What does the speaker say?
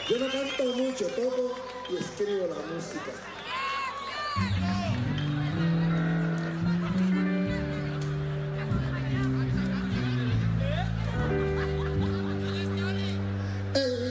Yo no canto mucho, toco y escribo la música.